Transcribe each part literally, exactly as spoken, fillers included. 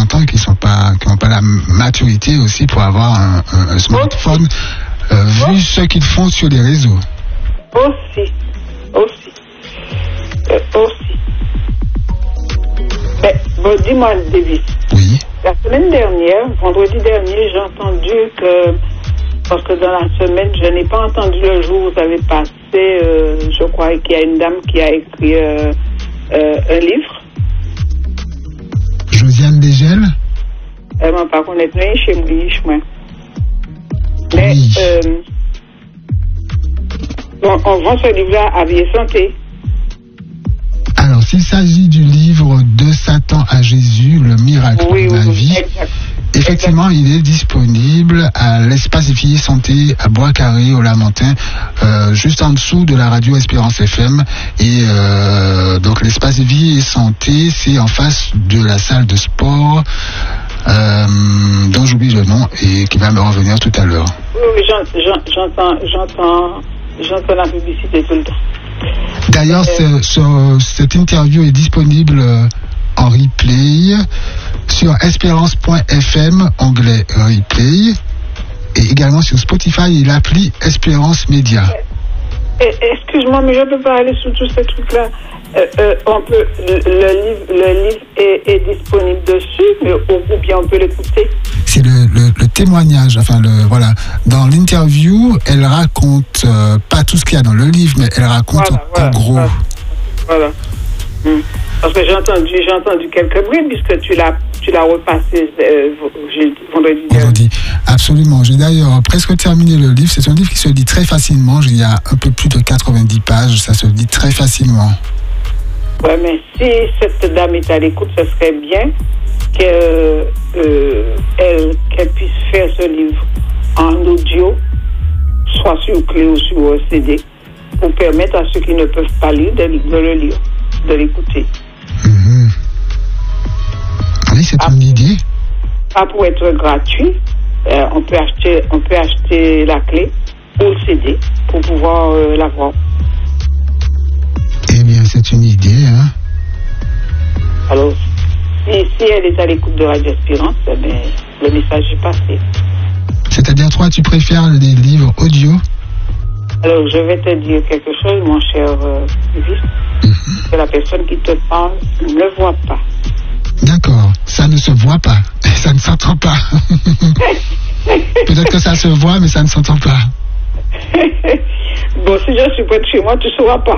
cinquante ans et qui sont pas, qui n'ont pas la maturité aussi pour avoir un, un, un smartphone, euh, vu ce qu'ils font sur les réseaux. Aussi, aussi, euh, aussi. Mais bon, dis-moi, Davis. Oui. La semaine dernière, vendredi dernier, j'ai entendu que, parce que dans la semaine, je n'ai pas entendu le jour où vous avez passé, euh, je crois qu'il y a une dame qui a écrit euh, euh, un livre. Josiane Dégel? Elle m'a pas connaître, mais chez moi. Mais, oui. euh, on, on vend ce livre-là à Vie et Santé. Alors, s'il s'agit du livre De Satan à Jésus, le miracle oui, de oui, la oui, vie, exact. effectivement, exact. Il est disponible à l'espace Vie et Santé à Bois-Carré, au Lamentin, euh, juste en dessous de la radio Espérance F M. Et euh, donc, l'espace Vie et Santé, c'est en face de la salle de sport, euh, dont j'oublie le nom et qui va me revenir tout à l'heure. Oui, oui, j'entends, j'entends, j'entends la publicité tout le temps. D'ailleurs, euh, ce, ce, cette interview est disponible en replay sur espérance point f m, onglet replay, et également sur Spotify et l'appli Espérance Média. Excuse-moi, mais je ne peux pas aller sur tous ces trucs-là. Euh, euh, on peut, le, le livre, le livre est, est disponible dessus, mais, ou, ou bien on peut l'écouter. C'est le, le, le témoignage, enfin, le, voilà. Dans l'interview, elle raconte, euh, pas tout ce qu'il y a dans le livre, mais elle raconte voilà, en, voilà, en gros. Voilà. voilà. Hum. Parce que j'ai entendu, j'ai entendu quelques bruits, puisque tu l'as, tu l'as repassé euh, vendredi. Vendredi. Absolument. J'ai d'ailleurs presque terminé le livre. C'est un livre qui se lit très facilement. Il y a un peu plus de quatre-vingt-dix pages. Ça se lit très facilement. Ouais, mais si cette dame est à l'écoute, ce serait bien qu'elle, euh, elle, qu'elle puisse faire ce livre en audio, soit sur clé ou sur C D, pour permettre à ceux qui ne peuvent pas lire de, de le lire, de l'écouter. Mmh. Oui, c'est une idée. Pas pour être gratuit, euh, on peut acheter, on peut acheter la clé ou le C D pour pouvoir euh, l'avoir. Eh bien, c'est une idée, hein. Alors, si, si elle est à l'écoute de Radio Espérance, eh bien, le message est passé. C'est-à-dire, toi, tu préfères les livres audio? Alors, je vais te dire quelque chose, mon cher euh, mm-hmm. que la personne qui te parle ne voit pas. D'accord, ça ne se voit pas, ça ne s'entend pas. Peut-être que ça se voit, mais ça ne s'entend pas. Bon, si je suis près de chez moi, tu ne sauras pas.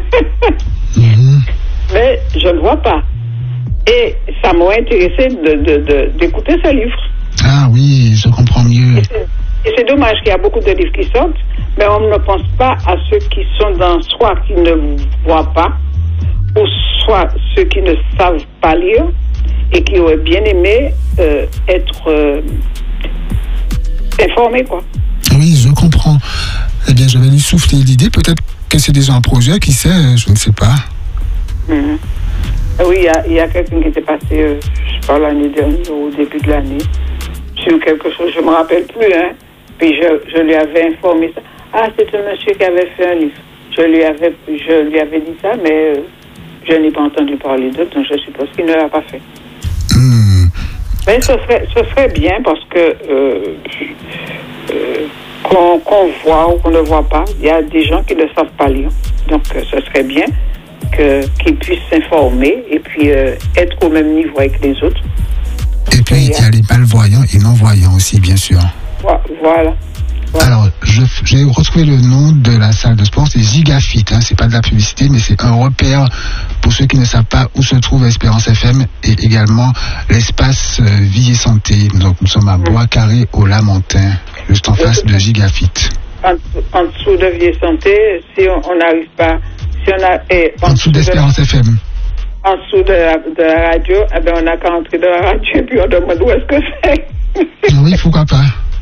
mm-hmm. Mais je ne vois pas. Et ça m'a intéressé de, de, de, d'écouter ce livre. Ah oui, je comprends mieux. Et c'est, et c'est dommage qu'il y a beaucoup de livres qui sortent, mais on ne pense pas à ceux qui sont dans, soit qui ne voient pas, ou soit ceux qui ne savent pas lire, et qui auraient bien aimé euh, être euh, informés, quoi. Oui, je comprends. Eh bien, je vais lui souffler l'idée. Peut-être que c'est déjà un projet, qui sait, je ne sais pas. Mm-hmm. Oui, il y a, y a quelqu'un qui était passé, euh, je sais pas, l'année dernière, au début de l'année, sur quelque chose, je ne me rappelle plus, hein. Puis je, je lui avais informé ça. Ah, c'est un monsieur qui avait fait un livre. Je lui avais, je lui avais dit ça, mais euh, je n'ai pas entendu parler d'eux, donc je suppose qu'il ne l'a pas fait. Mmh. Mais ce serait, ce serait bien parce que euh, euh, qu'on, qu'on voit ou qu'on ne voit pas, il y a des gens qui ne savent pas lire. Donc euh, ce serait bien que, qu'ils puissent s'informer et puis euh, être au même niveau avec les autres. Et puis il y a les malvoyants et non-voyants aussi, bien sûr. Voilà. voilà. Alors, je, j'ai retrouvé le nom de la salle de sport, c'est Gigafit, hein, c'est pas de la publicité, mais c'est un repère pour ceux qui ne savent pas où se trouve Espérance F M et également l'espace euh, Vie et Santé. Donc, nous sommes à Bois-Carré, au Lamentin, juste en face de Gigafit. En, en dessous de Vie et Santé, si on n'arrive pas, si on a... Eh, en, en dessous d'Espérance de, F M. En dessous de la, de la radio, eh ben on n'a qu'à entrer dans la radio et puis on demande où est-ce que c'est. Oui, pourquoi pas.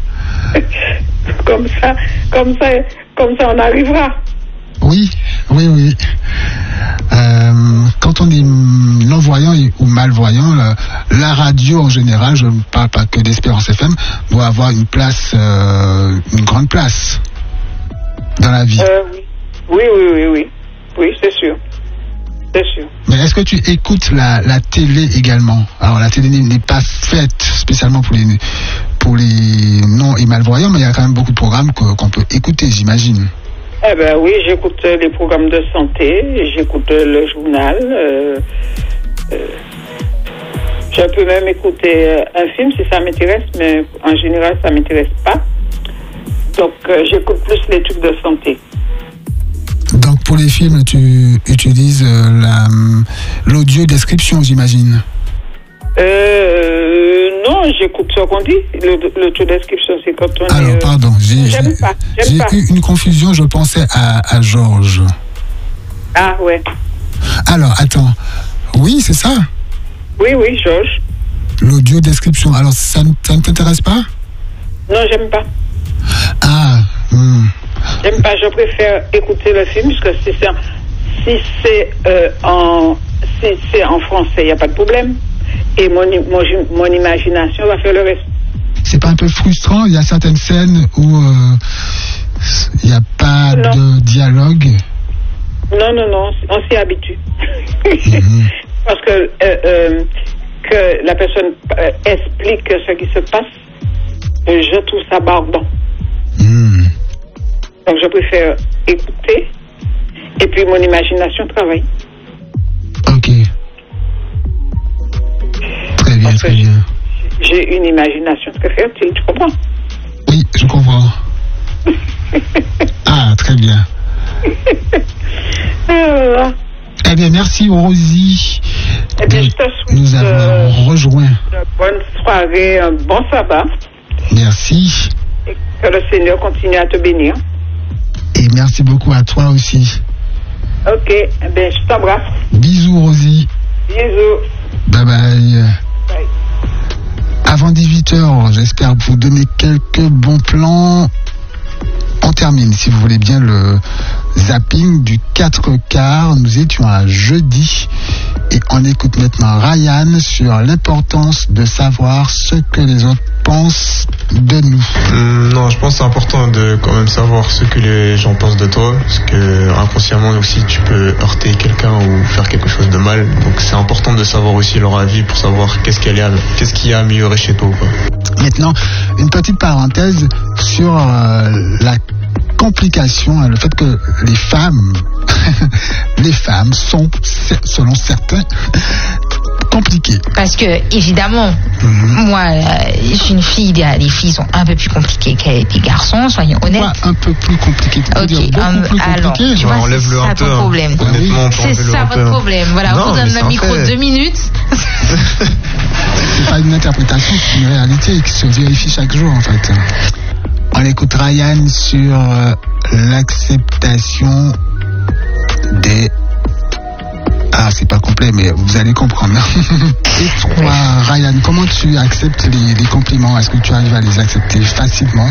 Comme ça, comme ça, comme ça, on arrivera. Oui, oui, oui. Euh, quand on est non-voyant ou malvoyant, la, la radio en général, je ne parle pas que d'Espérance F M, doit avoir une place, euh, une grande place dans la vie. Euh, oui, oui, oui, oui, oui, oui, c'est sûr. C'est sûr. Mais est-ce que tu écoutes la, la télé également? Alors la télé n'est pas faite spécialement pour les, pour les non et malvoyants, mais il y a quand même beaucoup de programmes que, qu'on peut écouter, j'imagine. Eh ben oui, j'écoute les programmes de santé, j'écoute le journal. Euh, euh, je peux même écouter un film si ça m'intéresse, mais en général, ça m'intéresse pas. Donc, euh, j'écoute plus les trucs de santé. Donc, pour les films, tu utilises euh, la, l'audio description, j'imagine. Euh, non, j'écoute ce qu'on dit. L'audio description, c'est quand on Alors, est... Euh... pardon, j'ai, j'aime j'ai, pas, j'aime j'ai pas. eu une confusion, je pensais à, à Georges. Ah, ouais. Alors, attends. Oui, c'est ça? Oui, oui, Georges. L'audio description. Alors, ça, ça ne t'intéresse pas? Non, j'aime pas. Ah, hmm. J'aime pas, je préfère écouter le film, parce que si c'est, si c'est, euh, en, si c'est en français, il n'y a pas de problème. Et mon, mon, mon imagination va faire le reste. C'est pas un peu frustrant? Il y a certaines scènes où euh, il n'y a pas non. de dialogue? Non, non, non, on s'y habitue. Mm-hmm. Parce que, euh, euh, que la personne euh, explique ce qui se passe, je trouve ça barbant. Mm. Donc je préfère écouter et puis mon imagination travaille. Ok. Très bien, Parce très bien. J'ai une imagination très fertile, tu comprends? Oui, je comprends. Ah, très bien. euh, eh bien, merci Rosie eh bien, de je te souhaite nous avoir euh, rejoints. Une bonne soirée, un bon sabbat. Merci. Et que le Seigneur continue à te bénir. Et merci beaucoup à toi aussi. Ok, eh bien, je t'embrasse. Bisous Rosie. Bisous. Bye bye. Bye. Avant dix-huit heures, j'espère vous donner quelques bons plans. On termine, si vous voulez bien, le zapping du quatre quarts. Nous étions à jeudi et on écoute maintenant Ryan sur l'importance de savoir ce que les autres pensent de nous. Mmh, non, je pense que c'est important de quand même savoir ce que les gens pensent de toi, parce que inconsciemment aussi tu peux heurter quelqu'un ou faire quelque chose de mal. Donc c'est important de savoir aussi leur avis pour savoir qu'est-ce qu'il y a, qu'est-ce qu'il y a à améliorer chez toi, quoi. Maintenant, une petite parenthèse sur euh, la complication, le fait que les femmes, les femmes sont, selon certains, compliquées. Parce que, évidemment, mm-hmm. moi, euh, je suis une fille, les filles sont un peu plus compliquées que les garçons, soyons honnêtes. Pourquoi un peu plus compliqué? Ok, dire um, plus alors, compliqué. tu vois, on lève c'est le ça ton problème. Ah, oui. C'est ça votre problème. Voilà, non, on vous donne le micro fait... deux minutes. C'est pas une interprétation, c'est une réalité qui se vérifie chaque jour, en fait. On écoute Ryan sur euh, l'acceptation des... Ah, c'est pas complet, mais vous allez comprendre. Et toi, Ryan, comment tu acceptes les, les compliments? Est-ce que tu arrives à les accepter facilement?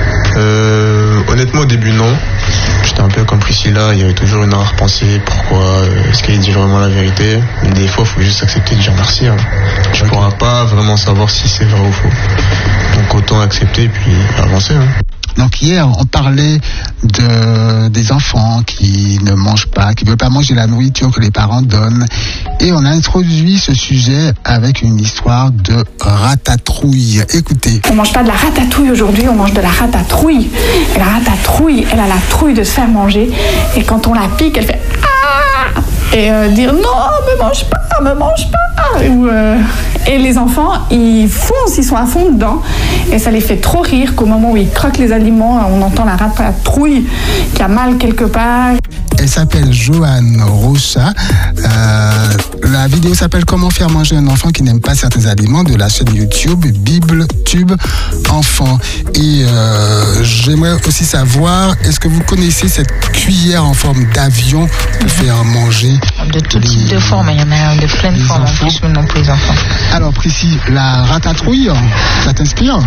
euh, Honnêtement, au début, non. J'étais un peu comme Priscilla, il y avait toujours une arrière-pensée. Pourquoi euh, est-ce qu'elle dit vraiment la vérité? Mais des fois, il faut juste accepter de dire merci. Hein. Tu ne okay. pourras pas vraiment savoir si c'est vrai ou faux. Donc autant accepter et puis avancer. Hein. Donc hier, on parlait de, des enfants qui ne mangent pas, qui ne veulent pas manger la nourriture que les parents donnent. Et on a introduit ce sujet avec une histoire de ratatouille. Écoutez. On ne mange pas de la ratatouille aujourd'hui, on mange de la ratatouille. Et la ratatouille, elle a la trouille de se faire manger. Et quand on la pique, elle fait ah! Et euh, dire non, me mange pas, me mange pas. Ou, euh, et les enfants, ils foncent, ils sont à fond dedans. Et ça les fait trop rire qu'au moment où ils croquent les aliments, on entend la ratatouille qui a mal quelque part. Elle s'appelle Joanne Rocha. Euh, la vidéo s'appelle Comment faire manger un enfant qui n'aime pas certains aliments, de la chaîne YouTube Bible Tube Enfant. Et euh, j'aimerais aussi savoir, est-ce que vous connaissez cette cuillère en forme d'avion pour faire manger? De tout type de formes, il y en a de plein de formes en plus maintenant pour les enfants. Alors Priscille, la ratatouille, ça t'inspire?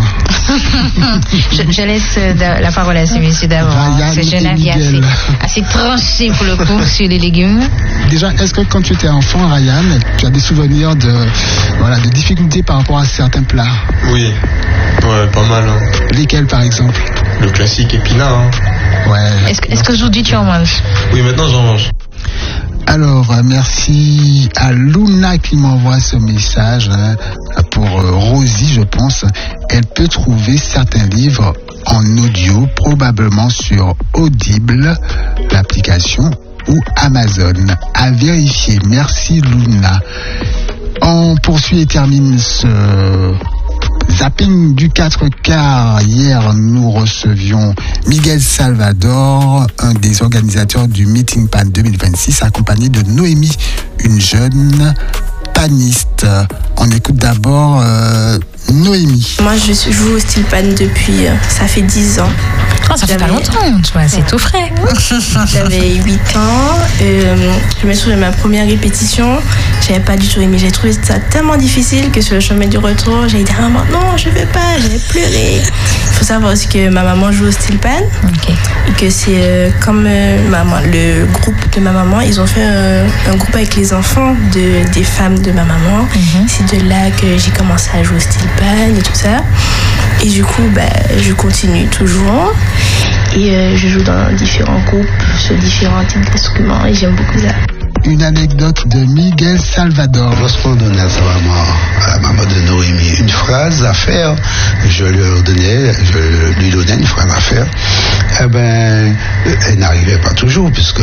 je, je laisse la parole à ce monsieur d'avant. C'est jeune avis assez, assez tranché pour le coup sur les légumes. Déjà, est-ce que quand tu étais enfant, Ryan, tu as des souvenirs de, voilà, de difficultés par rapport à certains plats? Oui, ouais, pas mal. Hein. Lesquels par exemple? Le classique épinard. Hein. Ouais. Est-ce, est-ce qu'aujourd'hui tu en manges? Oui, maintenant j'en mange. Alors, merci à Luna qui m'envoie ce message. Hein, pour euh, Rosie, je pense. Elle peut trouver certains livres en audio, probablement sur Audible, l'application, ou Amazon. À vérifier. Merci Luna. On poursuit et termine ce zapping du quatre quarts. Hier, nous recevions Miguel Salvador, un des organisateurs du Meeting Pan deux mille vingt-six, accompagné de Noémie, une jeune paniste. On écoute d'abord euh, Noémie. Moi, je joue au steel pan depuis, euh, ça fait dix ans. Oh, ça fait pas longtemps, tu vois, c'est ouais. tout frais. J'avais huit ans. Euh, je me souviens de ma première répétition. J'avais pas du tout aimé. J'ai trouvé ça tellement difficile que sur le chemin du retour, j'ai dit à maman, non, je vais pas, j'ai pleuré. Il faut savoir aussi que ma maman joue au steel pan. Okay. Et que c'est euh, comme euh, maman, le groupe de ma maman, ils ont fait euh, un groupe avec les enfants de, des femmes de ma maman. Mm-hmm. C'est de là que j'ai commencé à jouer au steel pan et tout ça. Et du coup, bah, je continue toujours. Et euh, je joue dans différents groupes, sur différents types d'instruments, et j'aime beaucoup ça. Une anecdote de Miguel Salvador. Lorsqu'on donnait à sa maman, à la maman de Noémie, une phrase à faire, je lui donnais, je lui donnais une phrase à faire. Eh ben, elle n'arrivait pas toujours, puisque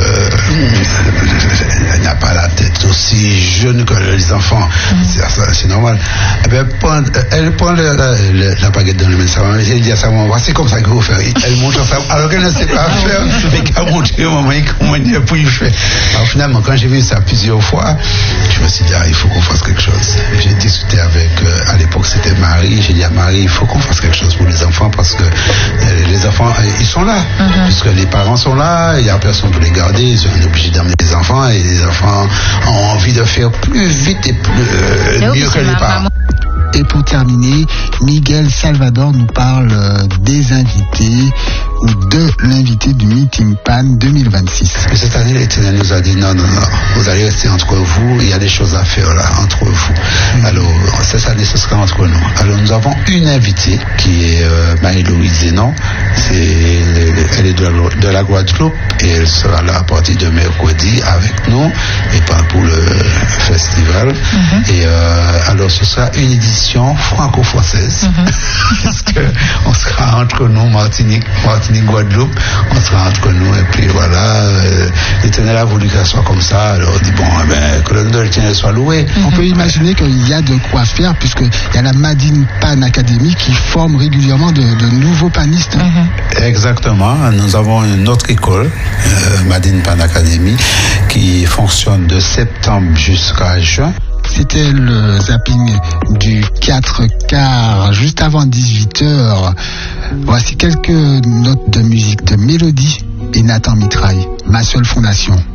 elle n'a pas la tête aussi jeune que les enfants. Mm. C'est, c'est normal. Eh ben, elle prend la, la, la baguette dans le main de sa maman, elle dit à sa maman, voici comme ça qu'il faut faire. Elle montre ça, alors qu'elle ne sait pas faire, mais qu'elle montre au moment comment il puis faire. Alors finalement, quand j'ai vu ça plusieurs fois, je me suis dit, ah, il faut qu'on fasse quelque chose. J'ai discuté avec, euh, à l'époque c'était Marie, j'ai dit à Marie, il faut qu'on fasse quelque chose pour les enfants, parce que euh, les enfants, ils sont là, mm-hmm. puisque les parents sont là, il n'y a personne pour les garder, ils sont obligés d'amener les enfants, et les enfants ont envie de faire plus vite et plus, euh, mieux que les parents. Et pour terminer, Miguel Salvador nous parle des invités ou de l'invité du Meeting Pan deux mille vingt-six. Cette année, l'Éternel nous a dit non, non, non, vous allez rester entre vous, il y a des choses à faire là, entre vous. Mmh. Alors, cette année, ce sera entre nous. Alors, nous avons une invitée qui est euh, Marie-Louise Zénon. C'est, elle est de la, de la Guadeloupe et elle sera là à partir de mercredi avec nous et pas pour le festival. Mmh. Et euh, alors, ce sera une édition franco-française. Mmh. Parce que on sera entre nous, Martinique, Martinique, Guadeloupe, on sera entre nous et puis voilà, euh, l'Éternel a voulu qu'elle soit comme ça, alors on dit bon, eh ben, que le nom de l'Éternel soit loué. Mm-hmm. On peut imaginer qu'il y a de quoi faire puisqu'il y a la Madine Pan Academy qui forme régulièrement de, de nouveaux panistes. Mm-hmm. Exactement, nous avons une autre école, euh, Madine Pan Academy, qui fonctionne de septembre jusqu'à juin. C'était le zapping du quatre quarts, juste avant dix-huit heures. Voici quelques notes de musique de Mélodie et Nathan Mitraille, Ma Seule Fondation.